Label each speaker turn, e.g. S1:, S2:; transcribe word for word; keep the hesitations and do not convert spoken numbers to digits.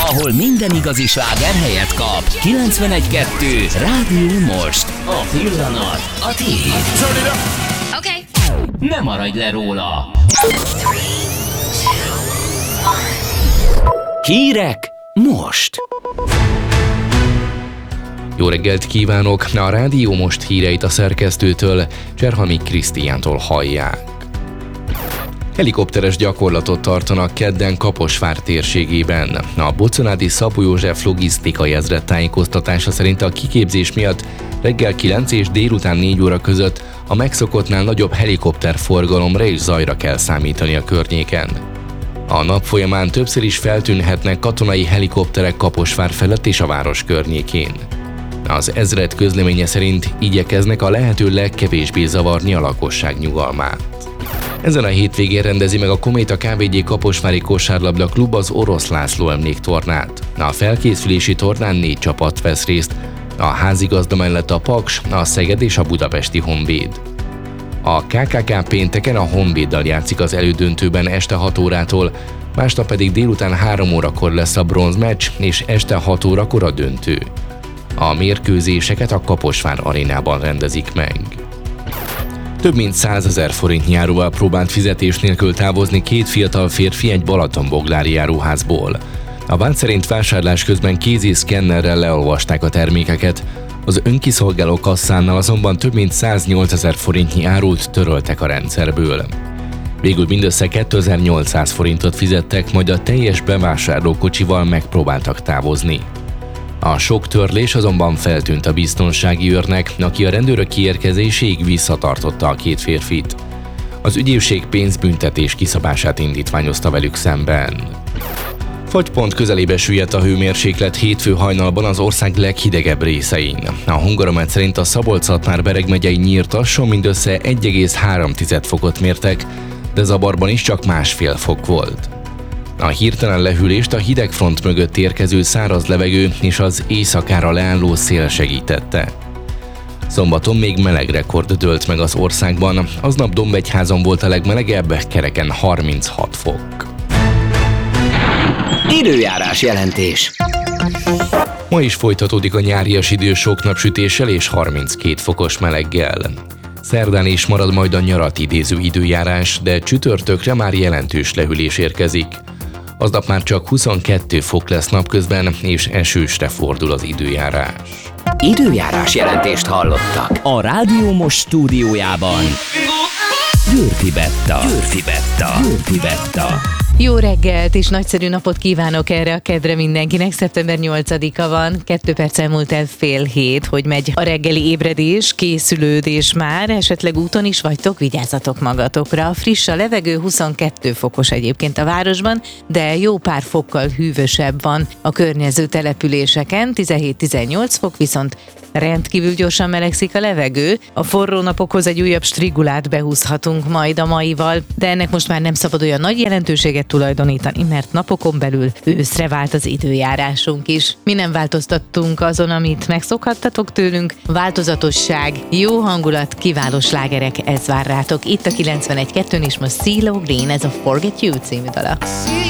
S1: ahol minden igazi sláger helyet kap. kilencvenegy kettő Rádió Most. A pillanat a tiéd.
S2: Oké.
S1: Okay. Ne maradj le róla. Hírek most.
S3: Jó reggelt kívánok! A Rádió Most híreit a szerkesztőtől, Cserhami Krisztiántól hallják. Helikopteres gyakorlatot tartanak kedden Kaposvár térségében. A Boconádi Szabó József logisztikai ezred tájékoztatása szerint a kiképzés miatt reggel kilenc és délután négy óra között a megszokottnál nagyobb helikopterforgalomra és zajra kell számítani a környéken. A nap folyamán többször is feltűnhetnek katonai helikopterek Kaposvár felett és a város környékén. Az ezred közleménye szerint igyekeznek a lehető legkevésbé zavarni a lakosság nyugalmát. Ezen a hétvégén rendezi meg a Kométa ká vé gé Kaposvári Kosárlabda Klub az Orosz László emléktornát. A felkészülési tornán négy csapat vesz részt, a házigazda mellett a Paks, a Szeged és a Budapesti Honvéd. A ká ká ká pénteken a Honvéddal játszik az elődöntőben este hat órától, másnap pedig délután három órakor lesz a bronzmeccs és este hat órakor a döntő. A mérkőzéseket a Kaposvár arénában rendezik meg. Több mint százezer forintnyi áruval próbált fizetés nélkül távozni két fiatal férfi egy balatonboglári áruházból. A vád szerint vásárlás közben kézi szkennerrel leolvasták a termékeket, az önkiszolgáló kasszánál azonban több mint száznyolcezer forintnyi árut töröltek a rendszerből. Végül mindössze kétezer-nyolcszáz forintot fizettek, majd a teljes bevásárlókocsival megpróbáltak távozni. A sok törlés azonban feltűnt a biztonsági őrnek, aki a rendőrök kiérkezéséig visszatartotta a két férfit. Az ügyészség pénzbüntetés kiszabását indítványozta velük szemben. Fagypont közelébe süllyedt a hőmérséklet hétfő hajnalban az ország leghidegebb részein. A Hungaromet szerint a Szabolcs-Szatmár-Bereg megyei Nyírtasson mindössze egy egész három fokot mértek, de Zabarban is csak másfél fok volt. A hirtelen lehűlést a hidegfront mögött érkező száraz levegő és az éjszakára leálló szél segítette. Szombaton még meleg rekord dőlt meg az országban, aznap Dombegyházon volt a legmelegebb, kereken harminchat fok.
S1: Időjárás jelentés.
S3: Ma is folytatódik a nyárias idő sok napsütéssel és harminckét fokos meleggel. Szerdán is marad majd a nyarat idéző időjárás, de csütörtökre már jelentős lehűlés érkezik. Aznap már csak huszonkettő fok lesz napközben, és esősre fordul az időjárás.
S1: Időjárás jelentést hallottak a Rádió Most stúdiójában. Győrfi Betta. Győrfi Betta. Győrfi Betta.
S2: Jó reggelt és nagyszerű napot kívánok erre a kedre mindenkinek. Szeptember nyolcadika van, kettő perc elmúlt el fél hét, hogy megy a reggeli ébredés, készülődés már, esetleg úton is vagytok, vigyázzatok magatokra. Friss a levegő, huszonkettő fokos egyébként a városban, de jó pár fokkal hűvösebb van a környező településeken, tizenhét-tizennyolc fok, viszont rendkívül gyorsan melegszik a levegő. A forró napokhoz egy újabb strigulát behúzhatunk majd a maival, de ennek most már nem szabad olyan nagy jelentőséget tulajdonítani, mert napokon belül őszre vált az időjárásunk is. Mi nem változtattunk azon, amit megszokhattatok tőlünk. Változatosság, jó hangulat, kiváló slágerek, ez vár rátok. Itt a kilencvenegy kettőn is most CeeLo Green, ez a Forget You című dala.